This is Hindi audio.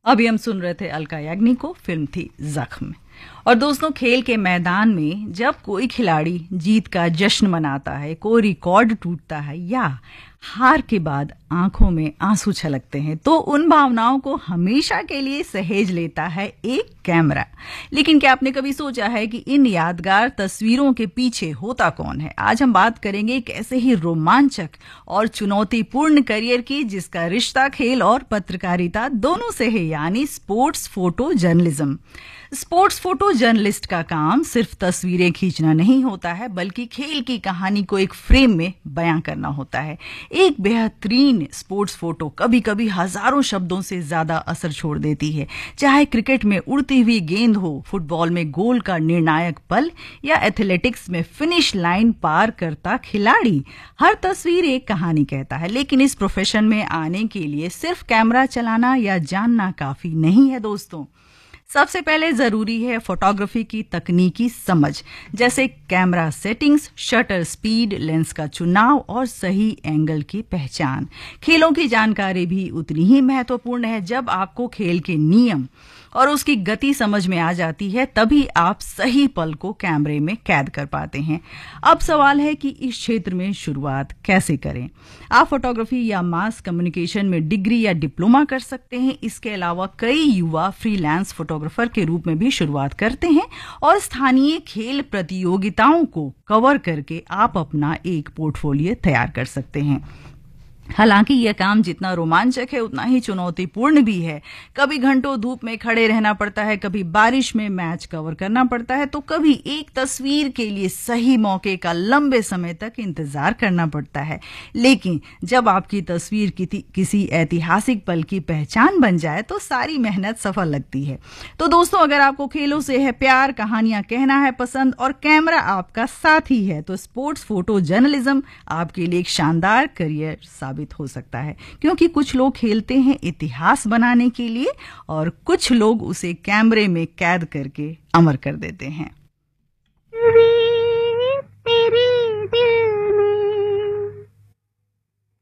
अभी हम सुन रहे थे अलका याग्निक को, फिल्म थी जख्म। और दोस्तों, खेल के मैदान में जब कोई खिलाड़ी जीत का जश्न मनाता है, कोई रिकॉर्ड टूटता है या हार के बाद आंखों में आंसू छलकते हैं, तो उन भावनाओं को हमेशा के लिए सहेज लेता है एक कैमरा। लेकिन क्या आपने कभी सोचा है कि इन यादगार तस्वीरों के पीछे होता कौन है? आज हम बात करेंगे एक ऐसे ही रोमांचक और चुनौतीपूर्ण करियर की जिसका रिश्ता खेल और पत्रकारिता दोनों से है, यानी sports photo journalism. Sports photo journalist का काम सिर्फ तस्वीरें खींचना नहीं होता है, बल्कि खेल की कहानी को एक फ्रेम में बयां करना होता है। एक बेहतरीन स्पोर्ट्स फोटो कभी कभी हजारों शब्दों से ज्यादा असर छोड़ देती है। चाहे क्रिकेट में उड़ती हुई गेंद हो, फुटबॉल में गोल का निर्णायक पल या एथलेटिक्स में फिनिश लाइन पार करता खिलाड़ी, हर तस्वीर एक कहानी कहता है। लेकिन इस प्रोफेशन में आने के लिए सिर्फ कैमरा चलाना या जानना काफी नहीं है दोस्तों। सबसे पहले जरूरी है फोटोग्राफी की तकनीकी समझ, जैसे camera settings, shutter speed, lens का चुनाव और सही एंगल की पहचान। खेलों की जानकारी भी उतनी ही महत्वपूर्ण है। जब आपको खेल के नियम और उसकी गति समझ में आ जाती है, तभी आप सही पल को कैमरे में कैद कर पाते हैं। अब सवाल है कि इस क्षेत्र में शुरुआत कैसे करें? आप फोटोग्राफी या मास कम्युनिकेशन में डिग्री या डिप्लोमा कर सकते हैं। इसके अलावा कई युवा फ्रीलांस फोटोग्राफर के रूप में भी शुरुआत करते हैं और स्थानीय खेल प्रतियोगिताओं को कवर करके आप अपना एक पोर्टफोलियो तैयार कर सकते हैं। हालांकि यह काम जितना रोमांचक है उतना ही चुनौतीपूर्ण भी है। कभी घंटों धूप में खड़े रहना पड़ता है, कभी बारिश में मैच कवर करना पड़ता है, तो कभी एक तस्वीर के लिए सही मौके का लंबे समय तक इंतजार करना पड़ता है। लेकिन जब आपकी तस्वीर किसी ऐतिहासिक पल की पहचान बन जाए तो सारी मेहनत सफल लगती है। तो दोस्तों, अगर आपको खेलों से है प्यार, कहानियां कहना है पसंद और कैमरा आपका साथी है, तो स्पोर्ट्स फोटो जर्नलिज्म आपके लिए एक शानदार करियर साबित हो सकता है। क्योंकि कुछ लोग खेलते हैं इतिहास बनाने के लिए और कुछ लोग उसे कैमरे में कैद करके अमर कर देते हैं।